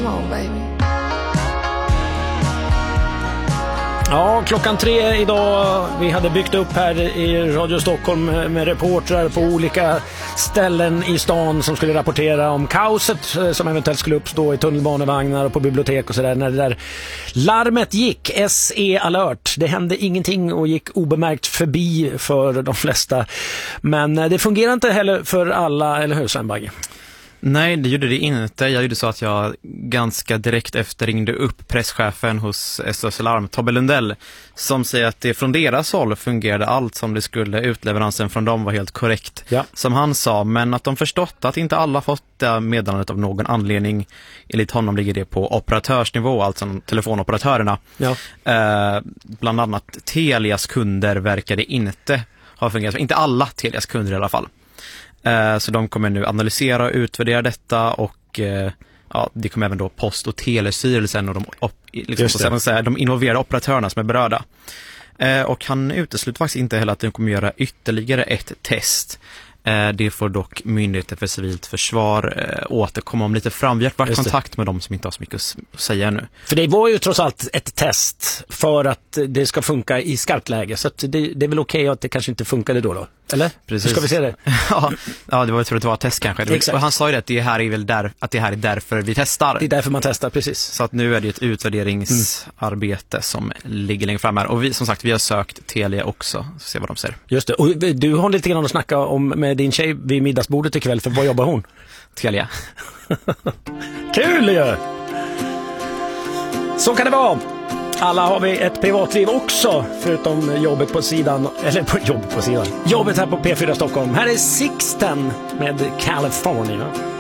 Come on baby. Ja, 3:00 idag. Vi hade byggt upp här i Radio Stockholm med reportrar på olika ställen i stan som skulle rapportera om kaoset som eventuellt skulle uppstå i tunnelbanevagnar och på bibliotek och sådär. När det där larmet gick, SE alert. Det hände ingenting och gick obemärkt förbi för de flesta. Men det fungerar inte heller för alla, eller hur Sven Bagge? Nej, det gjorde det inte. Jag gjorde så att jag ganska direkt efter ringde upp presschefen hos SOS Alarm, Tobbe Lundell, som säger att det från deras håll fungerade allt som det skulle. Utleveransen från dem var helt korrekt, som han sa, men att de förstått att inte alla fått det meddelandet av någon anledning. Enligt honom ligger det på operatörsnivå, alltså telefonoperatörerna. Bland annat Telias kunder verkade inte ha fungerat. Inte alla Telias kunder i alla fall. Så de kommer nu analysera och utvärdera detta och det kommer även då Post- och telestyrelsen och de involverade operatörerna som är berörda. Och han utesluter faktiskt inte heller att de kommer göra ytterligare ett test. Det får dock Myndigheten för civilt försvar återkomma om lite fram. Vi har varit i kontakt med dem som inte har så mycket att säga nu. För det var ju trots allt ett test för att det ska funka i skarpt läge. Så att det är väl okej att det kanske inte funkade då? Eller? Precis. Ska vi se det? Ja, det var ju tror att det var ett test kanske. Och han sa ju att det här är väl att det här är därför vi testar. Det är därför man testar, precis. Så att nu är det ett utvärderingsarbete som ligger längre fram här. Och vi, som sagt, vi har sökt Telia också. Så se vad de säger. Just det. Och du har lite grann att snacka om med din tjej vid middagsbordet ikväll. För vad jobbar hon? Telia. Kul ju! Så kan det vara. Alla har vi ett privatliv också, förutom jobbet på sidan, jobbet här på P4 Stockholm. Här är Sixten med California.